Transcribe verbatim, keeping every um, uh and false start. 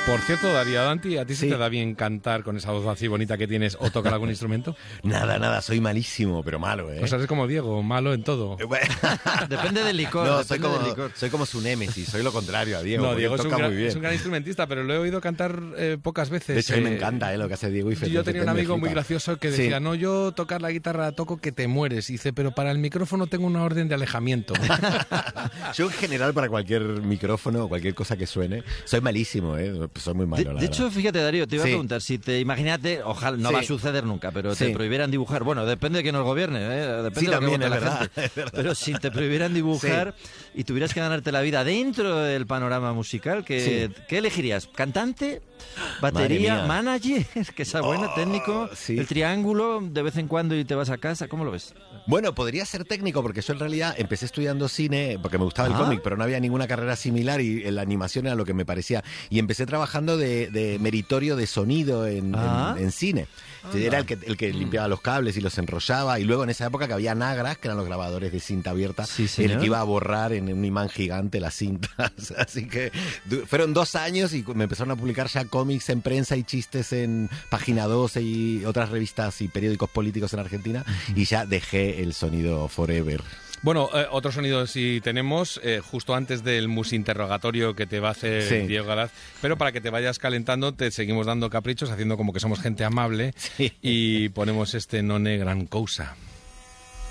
Por cierto, Darío Danti, ¿a ti Sí. se te da bien cantar con esa voz así bonita que tienes o tocar algún instrumento? Nada, nada, soy malísimo, pero malo, ¿eh? O sea, eres como Diego, malo en todo. Depende del licor. No, depende soy como, del licor. soy como su némesis, soy lo contrario a Diego. No, porque Diego él es un, toca gran, muy bien. es un gran instrumentista, pero lo he oído cantar eh, pocas veces. De hecho, a mí me eh, encanta eh, lo que hace Diego y Fede. Yo tenía un Fede me amigo muy flipa. gracioso que Sí. decía, no, yo tocar la guitarra toco que te mueres. Y dice, pero para el micrófono tengo una orden de alejamiento. Yo en general para cualquier micrófono o cualquier cosa que suene, soy malísimo, ¿eh? Soy muy malo, De, la de verdad. hecho, fíjate, Darío, te iba Sí. a preguntar, si te imagínate, ojalá, no Sí. va a suceder nunca, pero te Sí. prohibieran dibujar, bueno, depende de quién nos gobierne, ¿eh? Depende Sí, de lo que también, vote es la verdad, gente. es verdad. Pero si te prohibieran dibujar y tuvieras que ganarte la vida dentro del panorama musical, ¿qué, Sí. ¿qué elegirías? ¿Cantante? Madre ¿Batería? mía. ¿Manager? Que esa buena, Oh, técnico, sí. el triángulo, de vez en cuando y te vas a casa, ¿cómo lo ves? Bueno, podría ser técnico, porque yo en realidad empecé estudiando cine, porque me gustaba el Ah. cómic, pero no había ninguna carrera similar y la animación era lo que me parecía. Y empecé trabajando de, de meritorio de sonido en, Ah. en- en cine. Era el que, el que limpiaba los cables y los enrollaba. Y luego en esa época que había Nagras, que eran los grabadores de cinta abierta, Sí, el señor. que iba a borrar en un imán gigante las cintas. Así que du- fueron dos años y me empezaron a publicar ya cómics en prensa y chistes en Página doce y otras revistas y periódicos políticos en Argentina. Y ya dejé el sonido forever. Bueno, eh, otro sonido sí tenemos, eh, justo antes del musinterrogatorio que te va a hacer Sí. Diego Galaz, pero para que te vayas calentando te seguimos dando caprichos, haciendo como que somos gente amable Sí. y ponemos este None Gran Cousa.